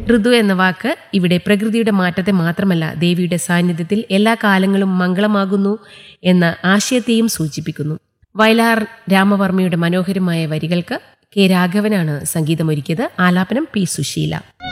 ഋതു എന്ന വാക്ക് ഇവിടെ പ്രകൃതിയുടെ മാറ്റത്തെ മാത്രമല്ല, ദേവിയുടെ സാന്നിധ്യത്തിൽ എല്ലാ കാലങ്ങളും മംഗളമാകുന്നു എന്ന ആശയത്തെയും സൂചിപ്പിക്കുന്നു. വയലാർ രാമവർമ്മയുടെ മനോഹരമായ വരികൾക്ക് കെ രാഘവനാണ് സംഗീതമൊരുക്കിയത്. ആലാപനം പി സുശീല.